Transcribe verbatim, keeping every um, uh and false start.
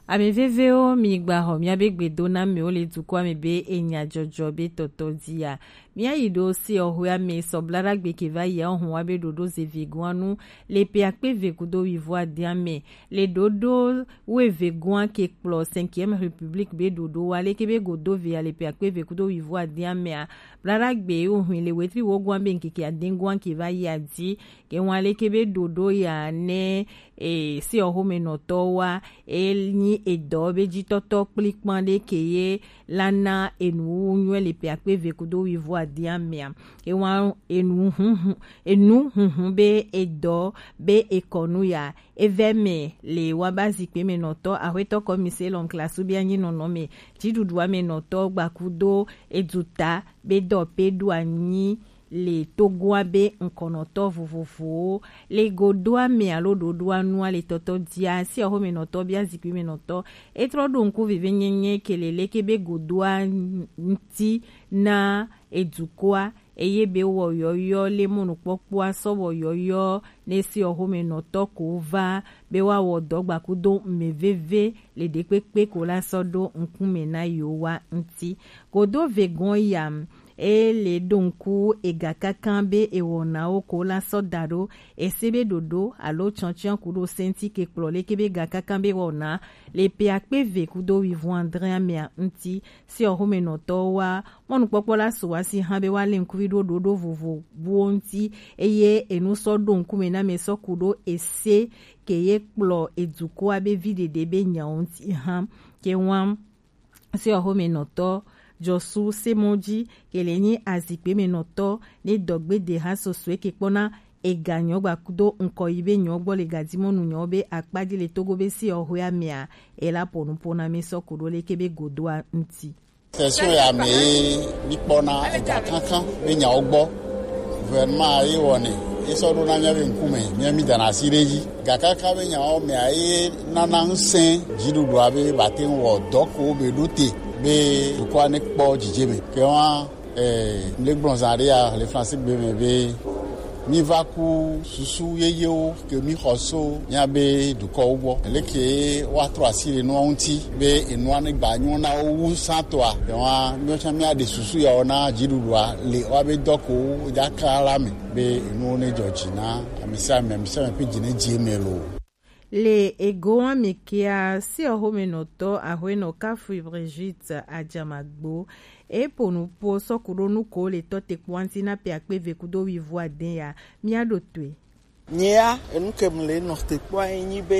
Ame veveo mi gba ho mi abe gbedo na mi o le tukwa mi be enya jojo be toto dia. Mi ayido si ohwe me so blara gbe ke va ya ohun abe dodo ze veguanu le pe akpe vekudo wivoa diame le dodo we veguan ke plo cinquième république be dodo wale ke be godo via le pe akpe vekudo wivoa diame a blara gbe ohun le wetri wo gwan be nkike adengwan ke va ya di ke wale ke be dodo ya ne e si ohome no to wa e ni edo be jitoto klikpande keye lana enu nwe le pe akpe vekudo wivoa diamia e wa enu hun enu hun be edo be ekonu ya eveme le wabazi pe me noto ahweto komise lon klasu bi anyi nono me jidudu wa me noto gbakudo eduta be do pe du anyi le togoa be nkonoto vovovoo le godoa me alo dodoa nua le toto dia si oho me noto bia zikwi me noto etro do nku vive nyenye kelele kebe godoa nti na edukoa eye be wo yoyo le monu popo aso wo yoyo ne si oho me noto ko va be wa wo dogba kudo meveve le depepe ko la sodo nku me na yowa nti godo vegon yam e le donku ega kakambe e wona o ko la sodaro e sebe dodo alo chanchian kudo senti ke klole kebe ga kakambe wona le pe akpe ve kudo wivu andrea mea nti si ohome noto wa monu popola suwa si hambe wale nkuvido dodo vovo buonti eye enu so donku mena me so kudo ese ke ye klo eduko abe vide debe nyaonti ham ke wam si ohome noto Josu semoji keleni azikpe menoto ne dogbe de ha soswe ke pona e ganyo gba kudo nko ibe nyo gbo le gadimonu nyo be akpadi le togo be si ohwe amia e la ponu pona me so kudo le kebe godoa nti session ya me ni pona e ga kankan be nya ogbo gouvernement yi woni e so do na nya be nkume nya mi dana sireji ga kankan be nya o me ai nana nsen jidudu abe baten wo doko be dote be kwa ne po jijeme ke wa eh le bronzaria le français be be mi vaku susu yeye o ke mi khoso nya be du ko wo le ke wa tro asire no unti be enu an gba nyu na owu santoa ke wa mi o chami ade susu ya ona jiduwa le wa be doko ja kala mi be enu ne jojina amisa me amisa me pe jine jemelo le ego mekia si ohome noto ahweno kafu Brigitte ajamagbo e ponu po sokuro nuko le tote kwanti na pe akpe vekudo wivoa den ya miado twe nya enuke mle no te kwa enyi be